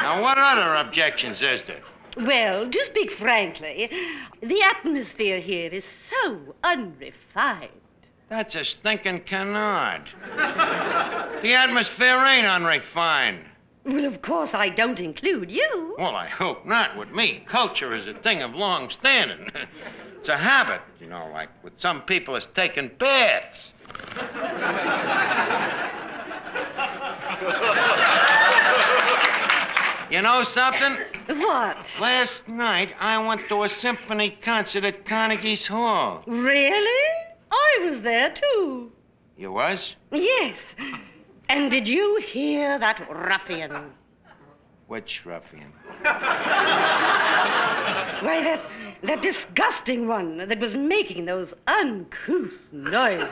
Now, what other objections is there? Well, to speak frankly, the atmosphere here is so unrefined. That's a stinking canard. The atmosphere ain't unrefined. Well, of course, I don't include you. Well, I hope not. With me, culture is a thing of long standing. It's a habit, you know, like with some people it's taking baths. You know something? What? Last night, I went to a symphony concert at Carnegie's Hall. Really? I was there, too. You was? Yes. And did you hear that ruffian? Which ruffian? Why, that disgusting one that was making those uncouth noises.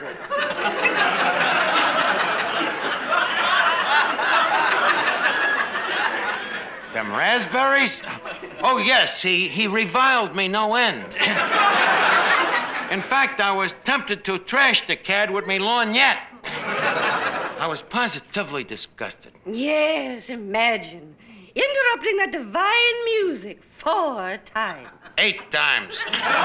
Them raspberries? Oh, yes, he reviled me no end. In fact, I was tempted to trash the cad with me lorgnette. I was positively disgusted. Yes, imagine. Interrupting that divine music 4 times. 8 times.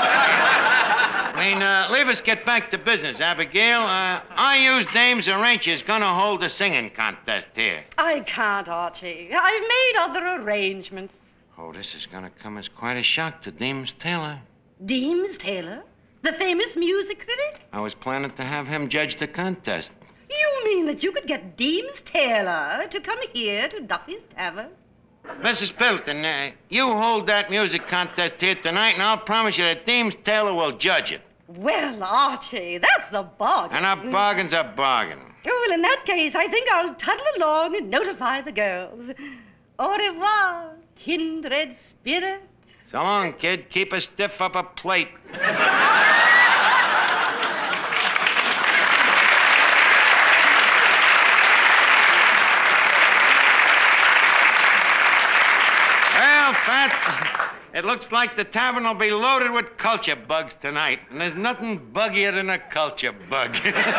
Leave us get back to business, Abigail. Our used dames arrange is gonna hold a singing contest here. I can't, Archie. I've made other arrangements. Oh, this is gonna come as quite a shock to Deems Taylor. Deems Taylor? The famous music critic? I was planning to have him judge the contest. You mean that you could get Deems Taylor to come here to Duffy's Tavern? Mrs. Pilton, you hold that music contest here tonight, and I'll promise you that Deems Taylor will judge it. Well, Archie, that's a bargain. And a bargain's a bargain. Oh, well, in that case, I think I'll toddle along and notify the girls. Au revoir, kindred spirit. So long, kid. Keep a stiff upper plate. Well, Fats, it looks like the tavern will be loaded with culture bugs tonight. And there's nothing buggier than a culture bug.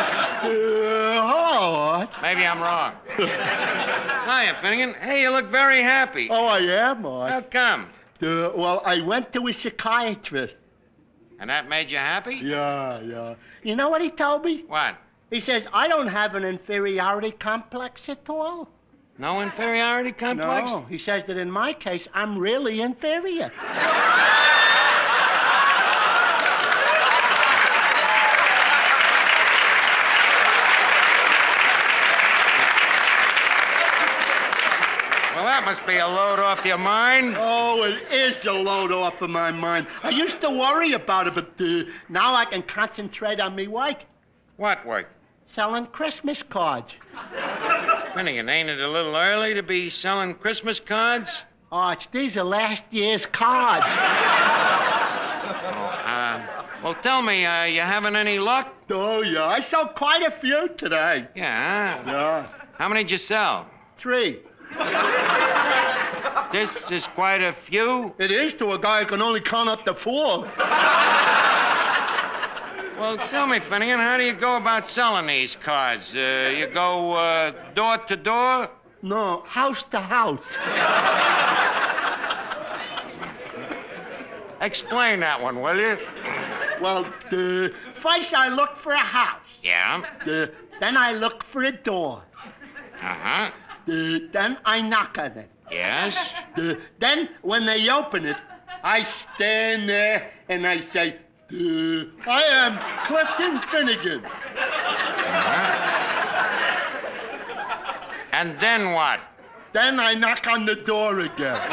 Hello, Art. Maybe I'm wrong. Hiya, Finnegan. Hey, you look very happy. Oh, I am, Art. How come? Well, I went to a psychiatrist. And that made you happy? Yeah. You know what he told me? What? He says, I don't have an inferiority complex at all. No inferiority complex? No, he says that in my case, I'm really inferior. Well, that must be a load off your mind. Oh, it is a load off of my mind. I used to worry about it, but now I can concentrate on me work. What work? Selling Christmas cards. Finnegan, ain't it a little early to be selling Christmas cards? Arch, these are last year's cards. Well, tell me, you having any luck? Oh, yeah, I sold quite a few today. Yeah? Yeah. How many'd you sell? 3. This is quite a few. It is to a guy who can only count up to 4. Well, tell me, Finnegan, how do you go about selling these cards? You go door to door? No, house to house. Explain that one, will you? Well, first I look for a house. Yeah? Then I look for a door. Uh-huh. Then I knock on it. Yes? Then, when they open it, I stand there and I say, I am Clifton Finnegan. And then what? Then I knock on the door again.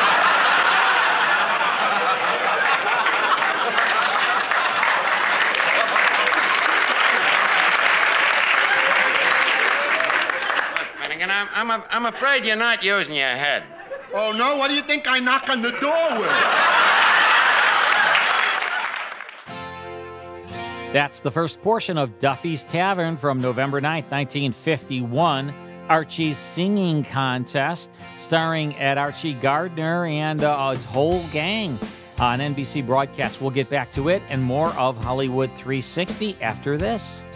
I'm afraid you're not using your head. Oh, no? What do you think I knock on the door with? That's the first portion of Duffy's Tavern from November 9th, 1951, Archie's Singing Contest, starring Ed Archie Gardner and his whole gang on NBC broadcast. We'll get back to it and more of Hollywood 360 after this.